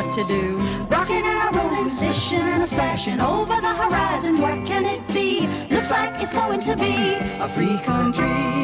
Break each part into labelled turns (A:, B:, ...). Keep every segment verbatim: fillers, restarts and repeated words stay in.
A: to do. Rocking and a rolling, swishing and a splashing over the horizon. What can it be? Looks like it's going to be a free country.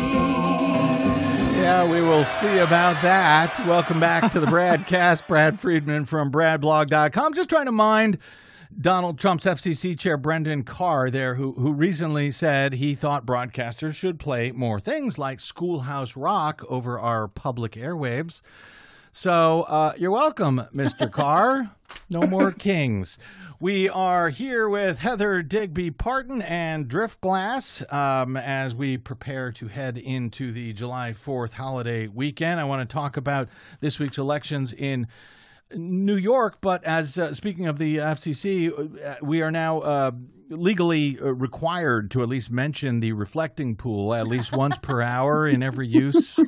B: Yeah, we will see about that. Welcome back to the Bradcast. Brad Friedman from brad blog dot com. Just trying to mind Donald Trump's F C C chair, Brendan Carr, there, who, who recently said he thought broadcasters should play more things like Schoolhouse Rock over our public airwaves. So uh, you're welcome, Mister Carr. No more kings. We are here with Heather Digby Parton and Driftglass um, as we prepare to head into the July fourth holiday weekend. I want to talk about this week's elections in New York, but as uh, speaking of the F C C, uh, we are now uh, legally uh, required to at least mention the reflecting pool at least once per hour in every use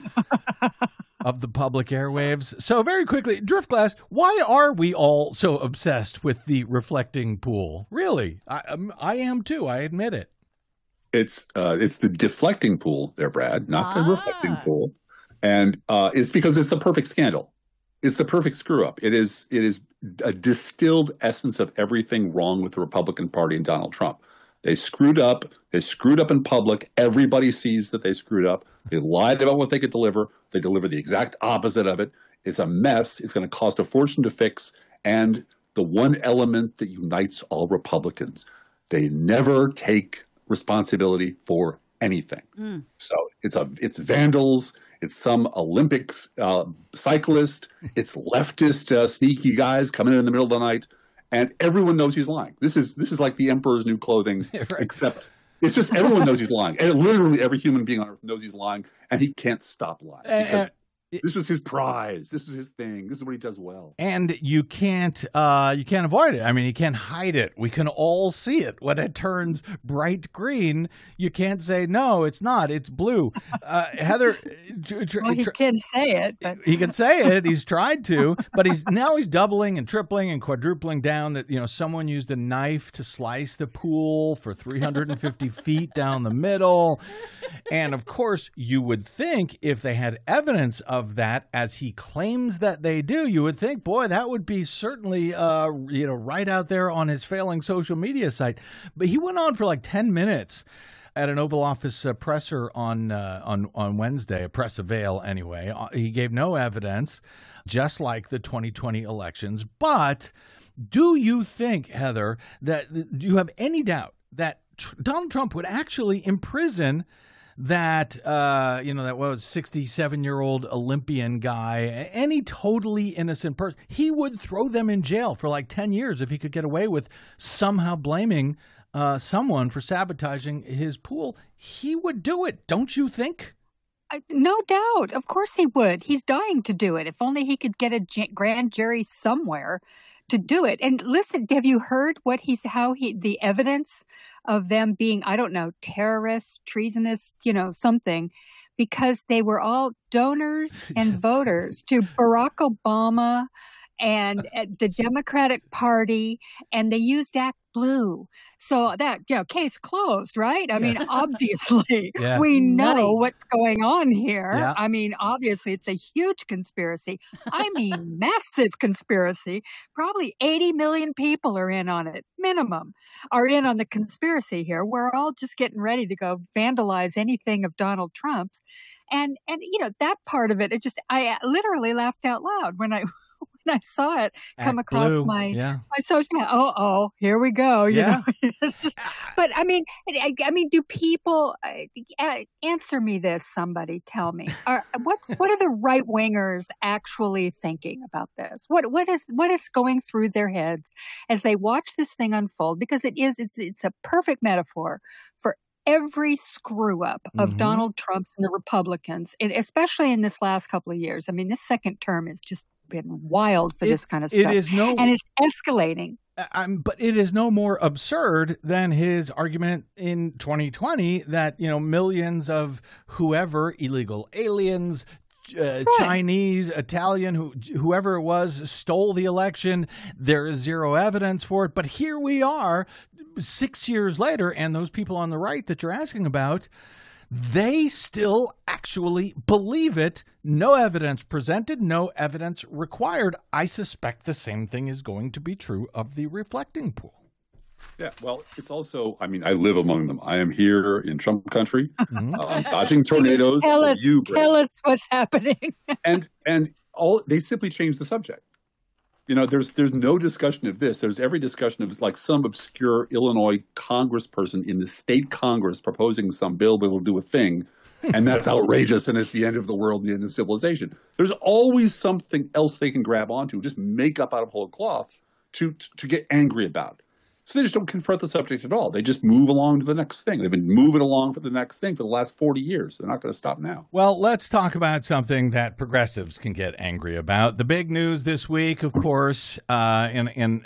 B: of the public airwaves. So very quickly, Driftglass, why are we all so obsessed with the reflecting pool? Really? I, um, I am too, I admit it.
C: It's uh, it's the deflecting pool there, Brad, not
D: ah.
C: the reflecting pool. And uh, it's because it's the perfect scandal. It's the perfect screw up. It is it is a distilled essence of everything wrong with the Republican Party and Donald Trump. They screwed up. They screwed up in public. Everybody sees that they screwed up. They lied about what they could deliver. They deliver the exact opposite of it. It's a mess. It's going to cost a fortune to fix. And the one element that unites all Republicans, they never take responsibility for anything. Mm. So it's a it's vandals. It's some Olympics uh, cyclist. It's leftist uh, sneaky guys coming in in the middle of the night, and everyone knows he's lying. This is this is like the Emperor's New Clothing, right. Except it's just everyone knows he's lying, and literally every human being on earth knows he's lying, and he can't stop lying because uh, this was his prize. This was his thing. This is what he does well.
B: And you can't uh, you can't avoid it. I mean, you can't hide it. We can all see it. When it turns bright green, you can't say, no, it's not. It's blue. Uh, Heather.
D: Tr- tr- well, he tr- can say it. But.
B: He can say it. He's tried to. But he's now he's doubling and tripling and quadrupling down that, you know, someone used a knife to slice the pool for three hundred fifty feet down the middle. And, of course, you would think if they had evidence of that, as he claims that they do, you would think, boy, that would be certainly, uh, you know, right out there on his failing social media site. But he went on for like ten minutes at an Oval Office uh, presser on, uh, on on Wednesday, a press avail anyway. Uh, he gave no evidence, just like the twenty twenty elections. But do you think, Heather, that do you have any doubt that tr- Donald Trump would actually imprison that, uh, you know, that was sixty-seven-year-old Olympian guy, any totally innocent person? He would throw them in jail for like ten years if he could get away with somehow blaming uh, someone for sabotaging his pool. He would do it, don't you think?
D: I, no doubt. Of course he would. He's dying to do it. If only he could get a j- grand jury somewhere to do it. And listen, have you heard what he's, how he, the evidence of them being, I don't know, terrorists, treasonous, you know, something, because they were all donors and voters to Barack Obama and the Democratic Party, and they used Act Blue. So that, you know, case closed, right? I yes. mean, obviously, yeah. we know what's going on here. Yeah. I mean, obviously, it's a huge conspiracy. I mean, massive conspiracy. Probably eighty million people are in on it, minimum, are in on the conspiracy here. We're all just getting ready to go vandalize anything of Donald Trump's. And, and you know, that part of it, it just, I literally laughed out loud when I... when I saw it come
B: Act
D: across
B: Blue.
D: my
B: yeah.
D: my social. Oh, oh, here we go. You
B: yeah.
D: know, just, but I mean, I, I mean, do people uh, answer me this? Somebody tell me. Are, what what are the right wingers actually thinking about this? What what is what is going through their heads as they watch this thing unfold? Because it is it's it's a perfect metaphor for every screw up of mm-hmm. Donald Trump's and the Republicans, and especially in this last couple of years. I mean, this second term is just been wild for
B: it,
D: this kind of stuff.
B: It is no,
D: and it's escalating.
B: I'm, but it is no more absurd than his argument in twenty twenty that, you know, millions of whoever, illegal aliens, uh, right. Chinese, Italian, who, whoever it was, stole the election. There is zero evidence for it. But here we are six years later, and those people on the right that you're asking about, they still actually believe it. No evidence presented, no evidence required. I suspect the same thing is going to be true of the reflecting pool.
C: Yeah, well, it's also, I mean, I live among them. I am here in Trump country,
B: Mhm.
C: uh, I'm dodging tornadoes.
D: Tell us,
C: You,
D: tell us what's happening.
C: and and all they simply changed the subject. You know, there's there's no discussion of this. There's every discussion of like some obscure Illinois congressperson in the state Congress proposing some bill that will do a thing, and that's outrageous, and it's the end of the world, the end of civilization. There's always something else they can grab onto, just make up out of whole cloth to to get angry about. So they just don't confront the subject at all. They just move along to the next thing. They've been moving along for the next thing for the last forty years. They're not going to stop now.
B: Well, let's talk about something that progressives can get angry about. The big news this week, of course, uh, and, and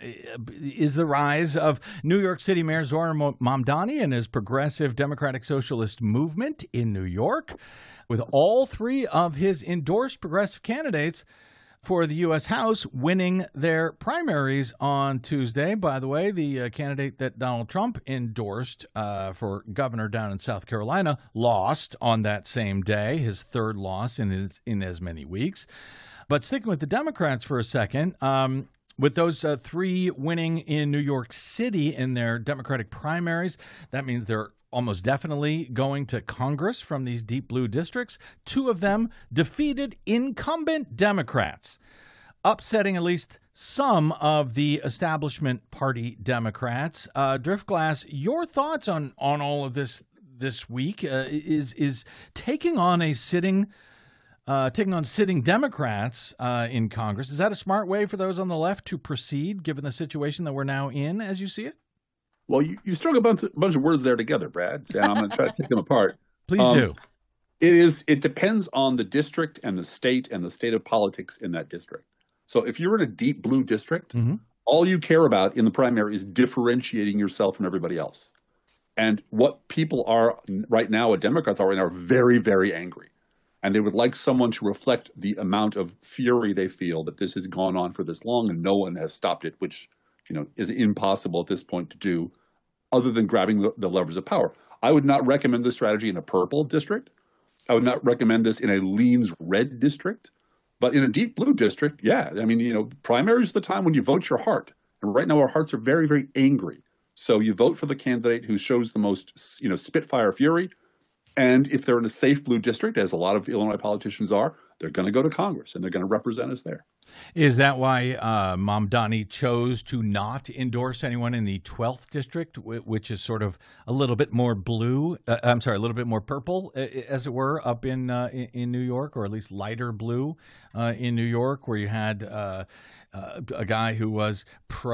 B: is the rise of New York City Mayor Zohran Mamdani and his progressive democratic socialist movement in New York, with all three of his endorsed progressive candidates for the U S House winning their primaries on Tuesday. By the way, the uh, candidate that Donald Trump endorsed uh, for governor down in South Carolina lost on that same day, his third loss in his, in as many weeks. But sticking with the Democrats for a second, um, with those uh, three winning in New York City in their Democratic primaries, that means they're almost definitely going to Congress from these deep blue districts. Two of them defeated incumbent Democrats, upsetting at least some of the establishment party Democrats. Uh, Driftglass, your thoughts on, on all of this this week? Uh, is is taking on a sitting uh, taking on sitting Democrats uh, in Congress. Is that a smart way for those on the left to proceed, given the situation that we're now in, as you see it?
C: Well, you, you strung a bunch, a bunch of words there together, Brad, and I'm going to try to take them apart.
B: Please
C: um,
B: do.
C: It is. It depends on the district and the state and the state of politics in that district. So if you're in a deep blue district,
B: Mm-hmm.
C: all you care about in the primary is differentiating yourself from everybody else. And what people are right now, what Democrats are right now, are very, very angry. And they would like someone to reflect the amount of fury they feel that this has gone on for this long and no one has stopped it, which, you know, is impossible at this point to do other than grabbing the, the levers of power. I would not recommend this strategy in a purple district. I would not recommend this in a leans red district. But in a deep blue district, yeah. I mean, you know, primaries are the time when you vote your heart. And right now our hearts are very, very angry. So you vote for the candidate who shows the most, you know, spitfire fury. And if they're in a safe blue district, as a lot of Illinois politicians are, they're going to go to Congress and they're going to represent us there.
B: Is that why uh, Mamdani chose to not endorse anyone in the twelfth district, which is sort of a little bit more blue? Uh, I'm sorry, a little bit more purple, as it were, up in uh, in New York, or at least lighter blue uh, in New York, where you had uh, uh, a guy who was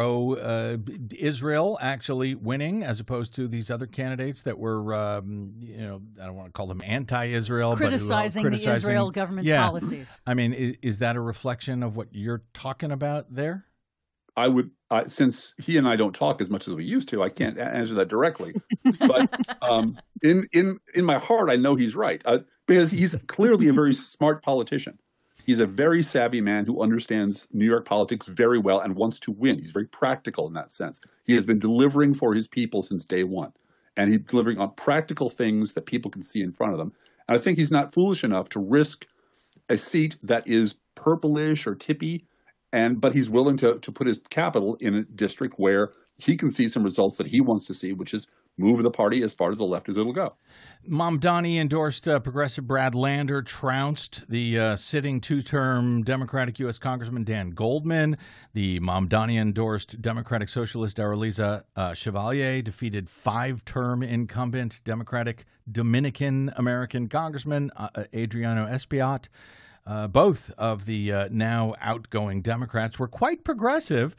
B: pro-Israel uh, actually winning, as opposed to these other candidates that were, um, you know, I don't want to call them anti-Israel,
E: criticizing,
B: but, uh, criticizing
E: the Israel government's
B: yeah.
E: policies.
B: I mean, is, is that a reflection of what you're talking about there?
C: I would, uh, since he and I don't talk as much as we used to, I can't answer that directly. But um, in in in my heart, I know he's right uh, because he's clearly a very smart politician. He's a very savvy man who understands New York politics very well and wants to win. He's very practical in that sense. He has been delivering for his people since day one, and he's delivering on practical things that people can see in front of them. And I think he's not foolish enough to risk a seat that is purplish or tippy, and but he's willing to to put his capital in a district where he can see some results that he wants to see, which is move the party as far to the left as it'll go.
B: Mamdani endorsed uh, progressive Brad Lander, trounced the uh, sitting two-term Democratic U S Congressman Dan Goldman. The Mamdani-endorsed Democratic Socialist Areliza uh, Chevalier defeated five-term incumbent Democratic Dominican-American Congressman uh, Adriano Espaillat. Uh, both of the uh, now outgoing Democrats were quite progressive.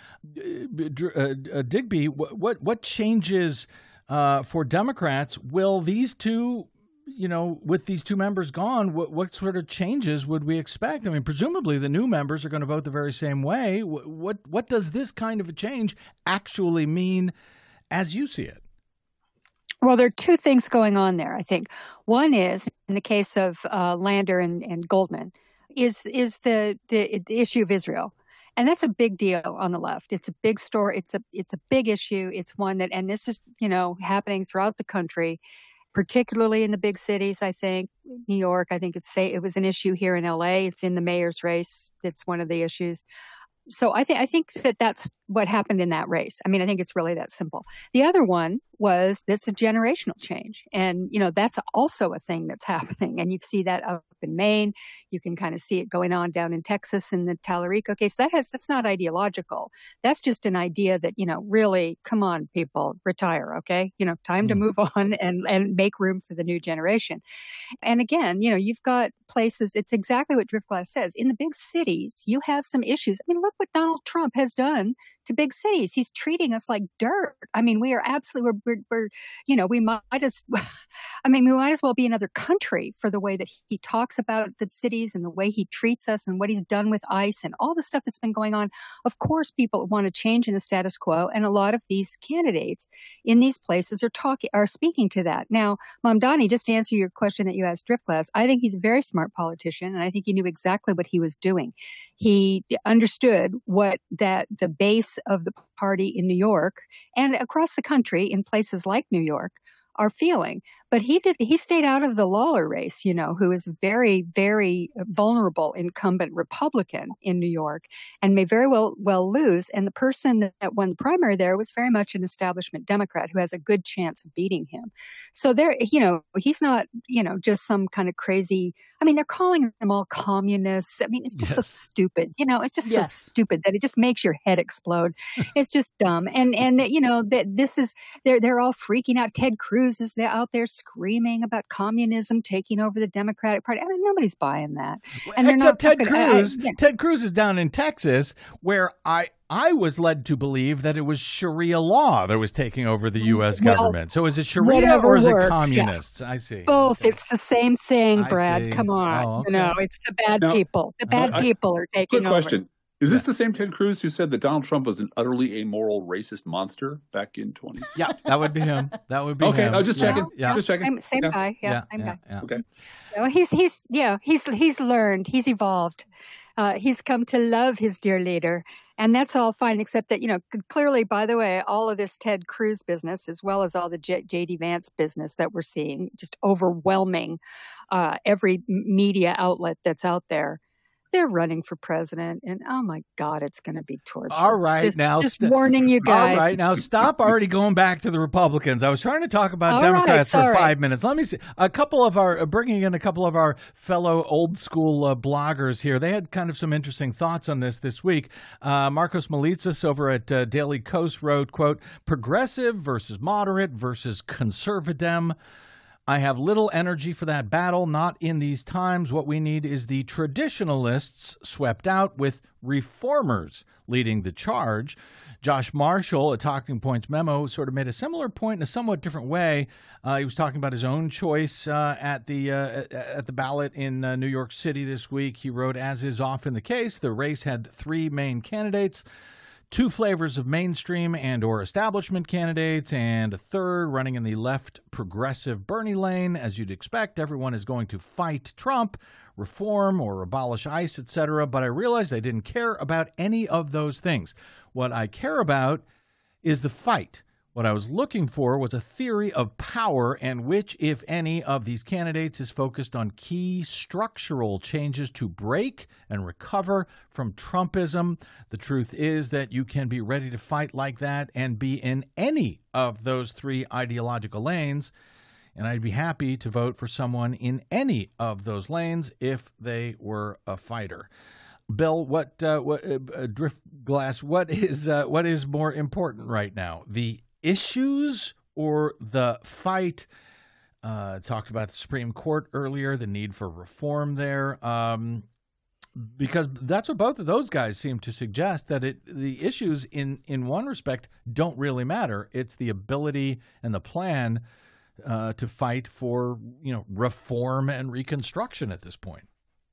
B: Uh, uh, Digby, what, what what changes uh, for Democrats? Will these two, you know, with these two members gone, what, what sort of changes would we expect? I mean, presumably the new members are going to vote the very same way. What what, what does this kind of a change actually mean as you see it?
D: Well, there are two things going on there, I think. One is, in the case of uh, Lander and, and Goldman, is is the, the the issue of Israel. And that's a big deal on the left. It's a big story. It's a it's a big issue. It's one that, and this is, you know, happening throughout the country. particularly in the big cities, I think. New York, I think it's say it was an issue here in L A. It's in the mayor's race. It's one of the issues. So I think I think that that's what happened in that race. I mean, I think it's really that simple. The other one was that's a generational change. And, you know, that's also a thing that's happening. And you see that up in Maine. You can kind of see it going on down in Texas in the Tallarico case. That has, that's not ideological. That's just an idea that, you know, really, come on, people, retire, okay? You know, time mm. to move on and, and make room for the new generation. And again, you know, you've got places, it's exactly what Driftglass says. In the big cities, you have some issues. I mean, look what Donald Trump has done to big cities. He's treating us like dirt. I mean, we are absolutely, we're, we're, we're you know, we might as, I mean, we might as well be another country for the way that he talks about the cities and the way he treats us and what he's done with ICE and all the stuff that's been going on. Of course, people want to change in the status quo. And a lot of these candidates in these places are talking, are speaking to that. Now, Mamdani, just to answer your question that you asked Driftglass, I think he's a very smart politician. And I think he knew exactly what he was doing. He understood what that the base of the party in New York and across the country in places like New York are feeling. But he did, he stayed out of the Lawler race, you know, who is a very, very vulnerable incumbent Republican in New York and may very well, well lose. And the person that won the primary there was very much an establishment Democrat who has a good chance of beating him. So there, you know, he's not, you know, just some kind of crazy, I mean, they're calling them all communists. I mean, it's just yes. so stupid, you know, it's just yes. so stupid that it just makes your head explode. It's just dumb. And, and, you know, that this is, they're, they're all freaking out. Ted Cruz is there out there screaming about communism taking over the Democratic Party. I mean, nobody's buying that. And
B: Except
D: they're not
B: Ted
D: gonna,
B: Cruz.
D: I, I, yeah.
B: Ted Cruz is down in Texas, where I I was led to believe that it was Sharia law that was taking over the U S
D: well,
B: government. So is it Sharia or is
D: works,
B: it communists?
D: Yeah.
B: I see.
D: Both. It's the same thing,
B: I
D: Brad.
B: see.
D: Come on.
B: Oh, okay.
D: You know, it's the bad
C: now,
D: people. The bad
C: I,
D: people are taking
C: good
D: over.
C: Question. Is this the same Ted Cruz who said that Donald Trump was an utterly amoral, racist monster back in twenty sixteen?
B: Yeah, that would be him. That would be
C: okay,
B: him.
C: Okay, I was just checking.
B: Yeah. yeah.
C: Just checking.
D: Same, same
C: yeah.
D: guy. Yeah,
B: yeah
D: same
B: yeah,
D: guy.
C: Yeah. Okay.
D: Well, he's he's yeah he's he's learned. He's evolved. Uh, he's come to love his dear leader. And that's all fine, except that, you know, clearly, by the way, all of this Ted Cruz business, as well as all the J- J.D. Vance business that we're seeing, just overwhelming uh, every media outlet that's out there. They're running for president, and oh my God, it's going to be torture.
B: All right,
D: just,
B: now
D: just
B: st-
D: warning you guys.
B: All right, now stop already going back to the Republicans. I was trying to talk about
D: all
B: Democrats
D: right,
B: for
D: sorry.
B: five minutes. Let me see a couple of our bringing in a couple of our fellow old school uh, bloggers here. They had kind of some interesting thoughts on this this week. Uh, Marcos Melitsas over at uh, Daily Kos wrote, "Quote: Progressive versus moderate versus conservadem. I have little energy for that battle, not in these times. What we need is the traditionalists swept out with reformers leading the charge." Josh Marshall, a Talking Points memo, sort of made a similar point in a somewhat different way. Uh, he was talking about his own choice uh, at the uh, at the ballot in uh, New York City this week. He wrote, "As is often the case, the race had three main candidates, two flavors of mainstream and or establishment candidates, and a third running in the left progressive Bernie lane. As you'd expect, everyone is going to fight Trump, reform or abolish ICE, et cetera. But I realized I didn't care about any of those things. What I care about is the fight. What I was looking for was a theory of power and which, if any, of these candidates is focused on key structural changes to break and recover from Trumpism. The truth is that you can be ready to fight like that and be in any of those three ideological lanes, and I'd be happy to vote for someone in any of those lanes if they were a fighter." Bill, what, uh, what uh, Driftglass, what is uh, what is more important right now, the issues or the fight? Uh, talked about the Supreme Court earlier, the need for reform there, um, because that's what both of those guys seem to suggest, that it the issues in, in one respect don't really matter. It's the ability and the plan uh, to fight for, you know, reform and reconstruction at this point.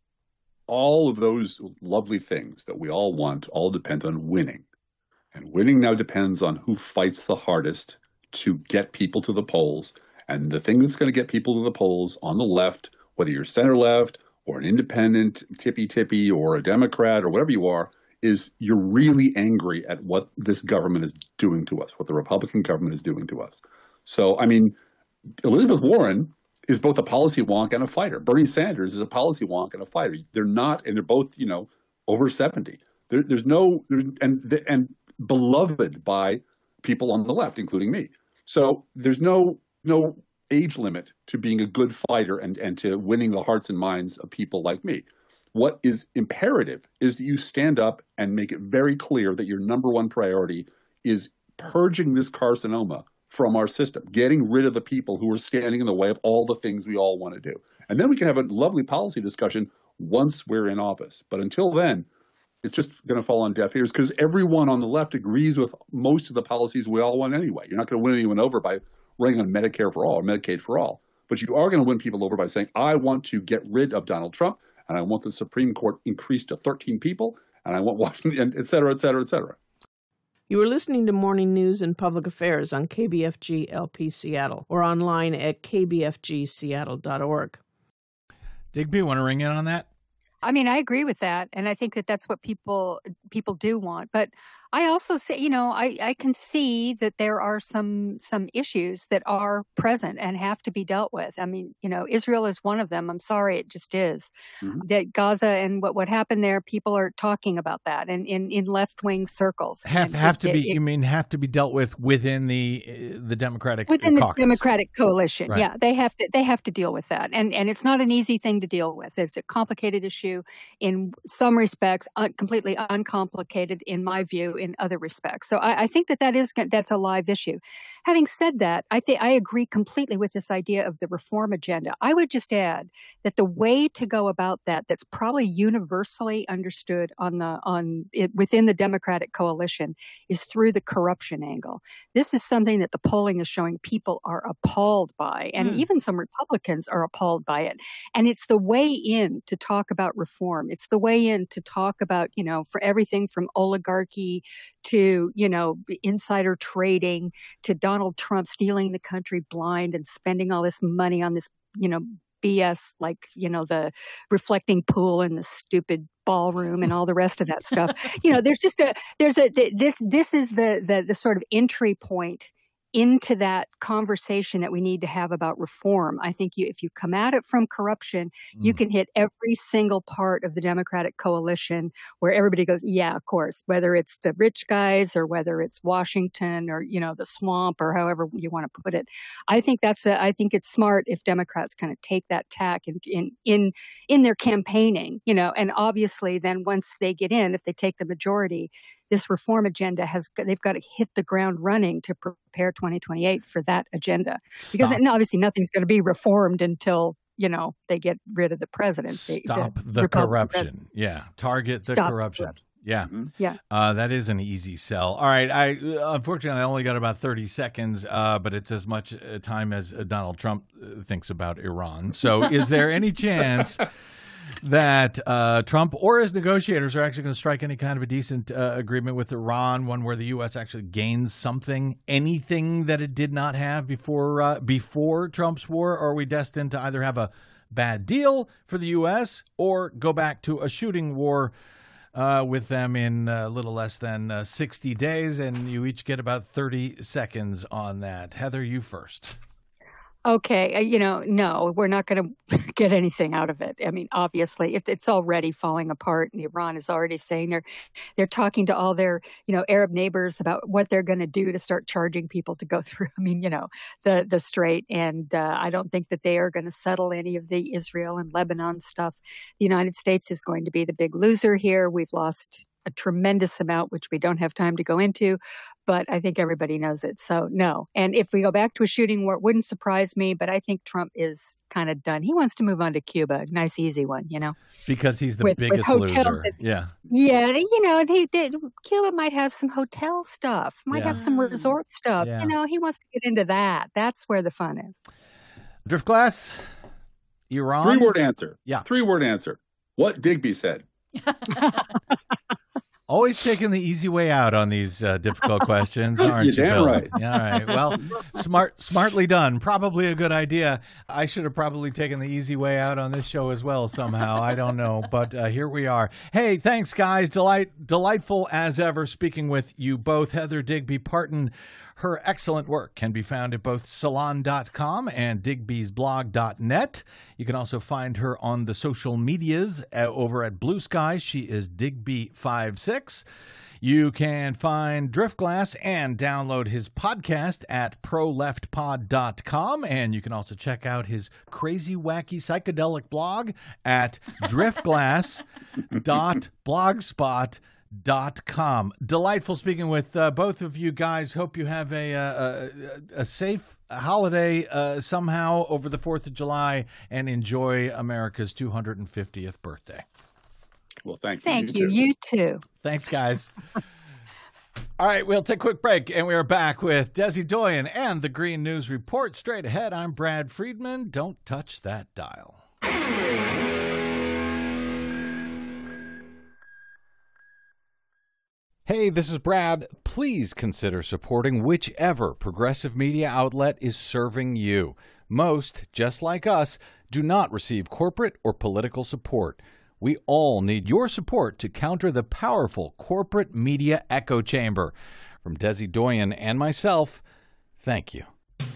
C: All of those lovely things that we all want all depend on winning. And winning now depends on who fights the hardest to get people to the polls. And the thing that's going to get people to the polls on the left, whether you're center left or an independent tippy-tippy or a Democrat or whatever you are, is you're really angry at what this government is doing to us, what the Republican government is doing to us. So, I mean, Elizabeth Warren is both a policy wonk and a fighter. Bernie Sanders is a policy wonk and a fighter. They're not, and they're both, you know, over seventy. There, there's no, there's, and and beloved by people on the left, including me. So there's no no age limit to being a good fighter and and to winning the hearts and minds of people like me. What is imperative is that you stand up and make it very clear that your number one priority is purging this carcinoma from our system, getting rid of the people who are standing in the way of all the things we all want to do. And then we can have a lovely policy discussion once we're in office. But until then, it's just going to fall on deaf ears because everyone on the left agrees with most of the policies we all want anyway. You're not going to win anyone over by running on Medicare for all or Medicaid for all. But you are going to win people over by saying, I want to get rid of Donald Trump, and I want the Supreme Court increased to thirteen people, and I want Washington, et cetera, et cetera, et cetera.
E: You are listening to Morning News and Public Affairs on K B F G L P Seattle or online at k b f g seattle dot org.
B: Digby, want to ring in on that?
D: I mean, I agree with that. And I think that that's what people people do want. But I also say, you know, I, I can see that there are some some issues that are present and have to be dealt with. I mean, you know, Israel is one of them. I'm sorry, it just is. Mm-hmm. That Gaza and what, what happened there, people are talking about that and in, in left-wing circles.
B: Have
D: and
B: have
D: it,
B: to be,
D: it,
B: you mean have to be dealt with within the the Democratic
D: within
B: caucus.
D: the Democratic coalition.
B: Right.
D: Yeah, they have to they have to deal with that. And and it's not an easy thing to deal with. It's a complicated issue in some respects, un- completely uncomplicated in my view in other respects. So I, I think that that is that's a live issue. Having said that, I think I agree completely with this idea of the reform agenda. I would just add that the way to go about that, that's probably universally understood on the on it, within the Democratic coalition, is through the corruption angle. This is something that the polling is showing people are appalled by, and mm. even some Republicans are appalled by it. And it's the way in to talk about reform. It's the way in to talk about, you know, for everything from oligarchy to, you know, insider trading to Donald Trump stealing the country blind and spending all this money on this, you know, B S, like, you know, the reflecting pool and the stupid ballroom and all the rest of that stuff. You know, there's just a, there's a, this, this is the, the, the sort of entry point into that conversation that we need to have about reform. I think you, if you come at it from corruption, mm. you can hit every single part of the Democratic coalition where everybody goes, yeah, of course, whether it's the rich guys or whether it's Washington or, you know, the swamp or however you want to put it. I think that's a, I think it's smart if Democrats kind of take that tack in, in, in, in their campaigning, you know, and obviously then once they get in, if they take the majority, this reform agenda has, they've got to hit the ground running to prepare twenty twenty-eight for that agenda. Because Stop. obviously nothing's going to be reformed until, you know, they get rid of the presidency.
B: Stop the, the corruption. President. Yeah. Target the
D: Stop
B: corruption.
D: corruption.
B: Yeah.
D: Mm-hmm. Yeah.
B: Uh, that is an easy sell. All right. I unfortunately I only got about thirty seconds, uh, but it's as much time as Donald Trump thinks about Iran. So is there any chance that uh, Trump or his negotiators are actually going to strike any kind of a decent uh, agreement with Iran, one where the U S actually gains something, anything that it did not have before uh, before Trump's war? Or are we destined to either have a bad deal for the U S or go back to a shooting war uh, with them in a little less than uh, sixty days? And you each get about thirty seconds on that. Heather, you first.
D: Okay, uh, you know, no, we're not going to get anything out of it. I mean, obviously, it, it's already falling apart, and Iran is already saying they're they're talking to all their, you know, Arab neighbors about what they're going to do to start charging people to go through. I mean, you know, the the strait, and uh, I don't think that they are going to settle any of the Israel and Lebanon stuff. The United States is going to be the big loser here. We've lost a tremendous amount, which we don't have time to go into, but I think everybody knows it. So no. And if we go back to a shooting war, it wouldn't surprise me, but I think Trump is kind of done. He wants to move on to Cuba. Nice, easy one, you know.
B: Because he's the
D: with,
B: biggest
D: with
B: loser.
D: That,
B: yeah.
D: Yeah. You know, and he did, Cuba might have some hotel stuff, might
B: yeah.
D: have some resort stuff.
B: Yeah.
D: You know, he wants to get into that. That's where the fun is.
B: Driftglass, Iran.
C: Three word answer.
B: Yeah.
C: Three word answer. What Digby said.
B: Always always taking the easy way out on these uh, difficult questions, aren't you,
C: You're damn
B: Bill?
C: right.
B: Yeah, all right. Well, smart, smartly done. Probably a good idea. I should have probably taken the easy way out on this show as well somehow. I don't know, but uh, here we are. Hey, thanks, guys. Delight, delightful as ever speaking with you both. Heather Digby Parton. Her excellent work can be found at both salon dot com and digbys blog dot net. You can also find her on the social medias uh, over at Blue Sky. She is Digby fifty-six. You can find Driftglass and download his podcast at pro left pod dot com. And you can also check out his crazy, wacky, psychedelic blog at driftglass dot blogspot dot com. Delightful speaking with uh, both of you guys. Hope you have a a, a safe holiday uh, somehow over the fourth of July and enjoy America's two hundred fiftieth birthday.
C: Well, thank you.
D: Thank
C: You
D: you.
C: too.
D: You too.
B: Thanks, guys. All right, we'll take a quick break, and we are back with Desi Doyen and the Green News Report. Straight ahead, I'm Brad Friedman. Don't touch that dial. Hey, this is Brad. Please consider supporting whichever progressive media outlet is serving you. Most, just like us, do not receive corporate or political support. We all need your support to counter the powerful corporate media echo chamber. From Desi Doyen and myself, thank you.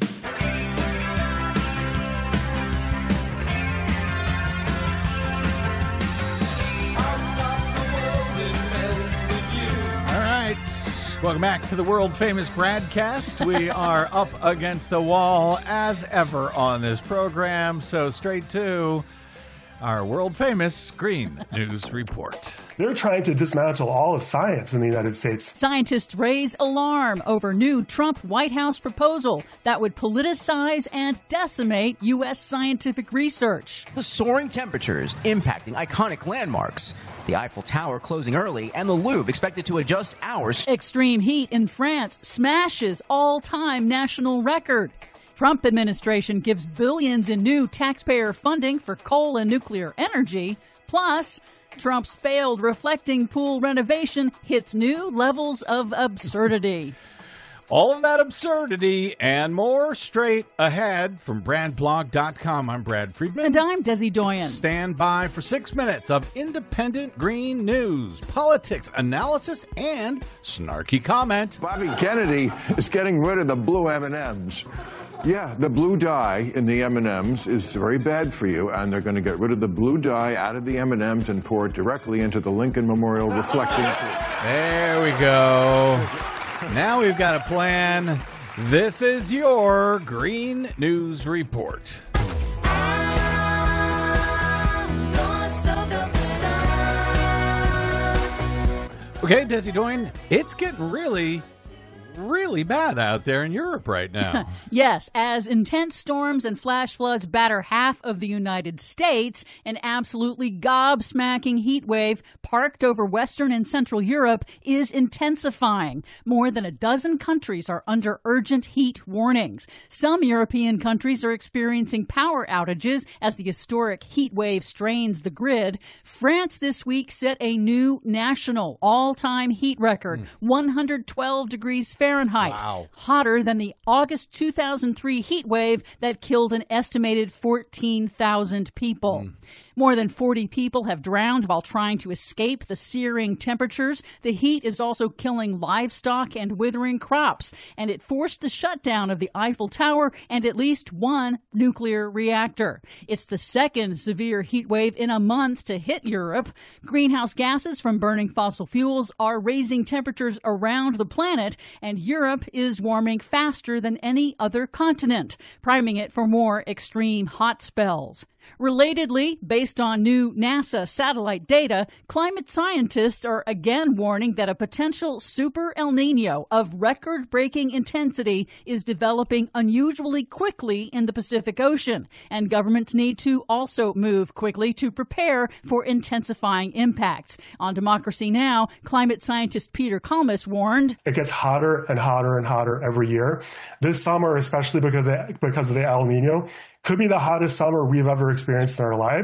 B: Welcome back to the world-famous Bradcast. We are up against the wall as ever on this program, so straight to our world-famous Green News Report.
F: They're trying to dismantle all of science in the United States.
G: Scientists raise alarm over new Trump White House proposal that would politicize and decimate U S scientific research.
H: The soaring temperatures impacting iconic landmarks. The Eiffel Tower closing early and the Louvre expected to adjust hours.
G: Extreme heat in France smashes all-time national record. Trump administration gives billions in new taxpayer funding for coal and nuclear energy. Plus, Trump's failed reflecting pool renovation hits new levels of absurdity.
B: All of that absurdity and more straight ahead from brad blog dot com. I'm Brad Friedman.
G: And I'm Desi Doyen.
B: Stand by for six minutes of independent green news, politics, analysis, and snarky comment.
I: Bobby Kennedy is getting rid of the blue M and M's. Yeah, the blue dye in the M and M's is very bad for you, and they're going to get rid of the blue dye out of the M and M's and pour it directly into the Lincoln Memorial reflecting pool.
B: There we go. Now we've got a plan. This is your Green News Report. Okay, Desi Doyen, it's getting really, really bad out there in Europe right now.
G: Yes, as intense storms and flash floods batter half of the United States, an absolutely gobsmacking heat wave parked over Western and Central Europe is intensifying. More than a dozen countries are under urgent heat warnings. Some European countries are experiencing power outages as the historic heat wave strains the grid. France this week set a new national all-time heat record, mm. one hundred twelve degrees Fahrenheit.
B: Wow.
G: Hotter than the August two thousand three heat wave that killed an estimated fourteen thousand people. Mm. More than forty people have drowned while trying to escape the searing temperatures. The heat is also killing livestock and withering crops, and it forced the shutdown of the Eiffel Tower and at least one nuclear reactor. It's the second severe heat wave in a month to hit Europe. Greenhouse gases from burning fossil fuels are raising temperatures around the planet, and Europe is warming faster than any other continent, priming it for more extreme hot spells. Relatedly, based on new NASA satellite data, climate scientists are again warning that a potential super El Nino of record-breaking intensity is developing unusually quickly in the Pacific Ocean, and governments need to also move quickly to prepare for intensifying impacts. On Democracy Now!, climate scientist Peter Kalmus warned,
F: It gets hotter and hotter and hotter every year. This summer, especially because of the, because of the El Nino, could be the hottest summer we've ever experienced in our lives.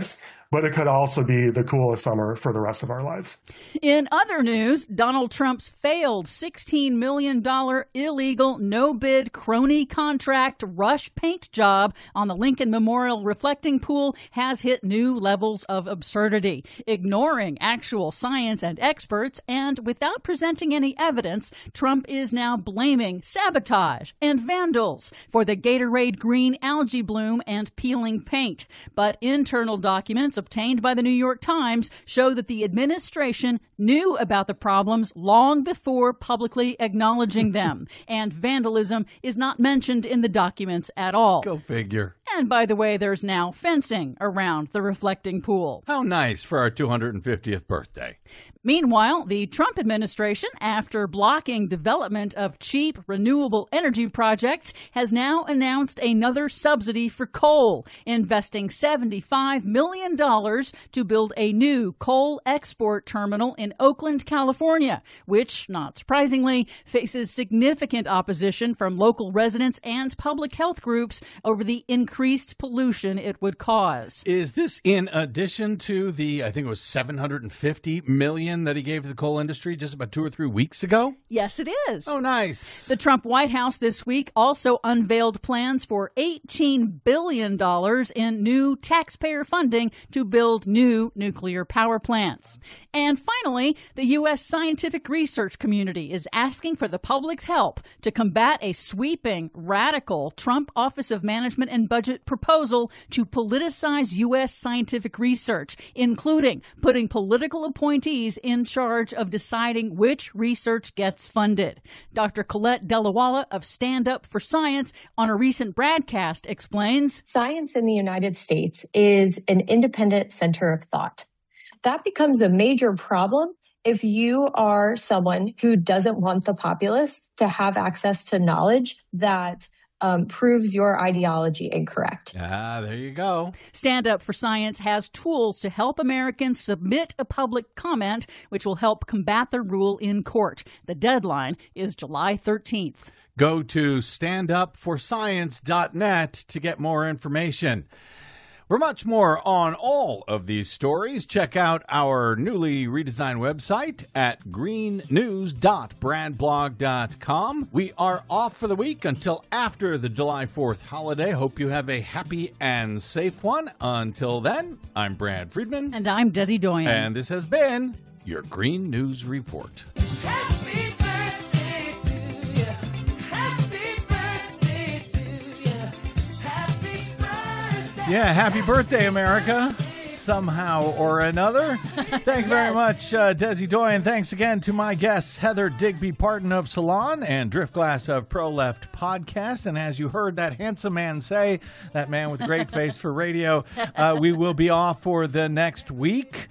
F: but it could also be the coolest summer for the rest of our lives.
G: In other news, Donald Trump's failed sixteen million dollars illegal no-bid crony contract rush paint job on the Lincoln Memorial reflecting pool has hit new levels of absurdity. Ignoring actual science and experts and without presenting any evidence, Trump is now blaming sabotage and vandals for the Gatorade green algae bloom and peeling paint. But internal documents obtained by the New York Times show that the administration knew about the problems long before publicly acknowledging them, and vandalism is not mentioned in the documents at all.
B: Go figure.
G: And by the way, there's now fencing around the reflecting pool.
B: How nice for our two hundred fiftieth birthday.
G: Meanwhile, the Trump administration, after blocking development of cheap renewable energy projects, has now announced another subsidy for coal, investing seventy-five million dollars to build a new coal export terminal in Oakland, California, which, not surprisingly, faces significant opposition from local residents and public health groups over the increased pollution it would cause.
B: Is this in addition to the, I think it was seven hundred fifty million that he gave to the coal industry just about two or three weeks ago?
G: Yes, it is.
B: Oh, nice.
G: The Trump White House this week also unveiled plans for eighteen billion dollars in new taxpayer funding to build new nuclear power plants. And finally, the U S scientific research community is asking for the public's help to combat a sweeping, radical Trump Office of Management and Budget proposal to politicize U S scientific research, including putting political appointees in charge of deciding which research gets funded. Doctor Colette Delawala of Stand Up for Science on a recent broadcast explains,
J: science in the United States is an independent center of thought. That becomes a major problem if you are someone who doesn't want the populace to have access to knowledge that Um, proves your ideology incorrect.
B: Ah, there you go.
G: Stand Up for Science has tools to help Americans submit a public comment, which will help combat the rule in court. The deadline is July thirteenth.
B: Go to stand up for science dot net to get more information. For much more on all of these stories, check out our newly redesigned website at green news dot brad blog dot com. We are off for the week until after the July fourth holiday. Hope you have a happy and safe one. Until then, I'm Brad Friedman.
G: And I'm Desi Doyen.
B: And this has been your Green News Report.
A: Happy birthday to you. Happy birthday to you. Happy birthday.
B: Yeah, happy birthday, America, somehow or another. Thank you very much, uh, Desi Doyen. Thanks again to my guests, Heather Digby Parton of Salon and Driftglass of Pro Left Podcast. And as you heard that handsome man say, that man with a great face for radio, uh, we will be off for the next week.